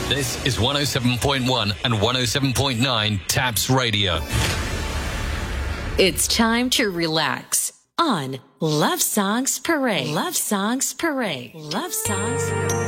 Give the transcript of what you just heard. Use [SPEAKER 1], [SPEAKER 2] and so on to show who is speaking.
[SPEAKER 1] This is 107.1 and 107.9 Taps Radio.
[SPEAKER 2] It's time to relax on Love Songs Parade. Love Songs Parade. Love Songs Parade.